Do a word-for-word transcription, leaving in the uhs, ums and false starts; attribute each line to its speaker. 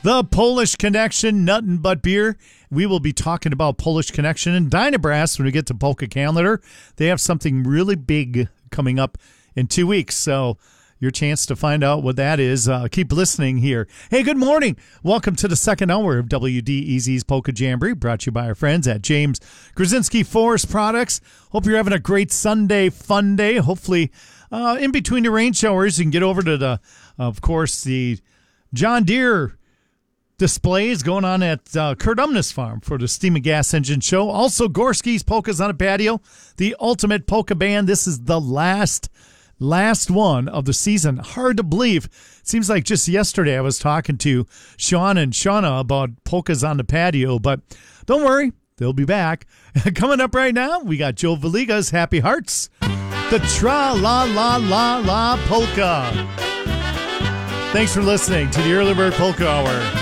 Speaker 1: The Polish Connection, nothing but beer. We will be talking about Polish Connection and Dynabrass when we get to Polka Calendar. They have something really big coming up in two weeks, so your chance to find out what that is. Uh, keep listening here. Hey, good morning. Welcome to the second hour of W D E Z's Polka Jamboree, brought to you by our friends at James Krasinski Forest Products. Hope you're having a great Sunday fun day. Hopefully, uh, in between the rain showers, you can get over to the, of course, the John Deere displays going on at uh, Kurt Umnes Farm for the Steam and Gas Engine Show. Also, Gorski's Polkas on a Patio, the ultimate polka band. This is the last, last one of the season. Hard to believe. Seems like just yesterday I was talking to Sean and Shauna about Polkas on the Patio, but don't worry, they'll be back. Coming up right now, we got Joe Valiga's Happy Hearts, the Tra-La-La-La-La Polka. Thanks for listening to the Early Bird Polka Hour.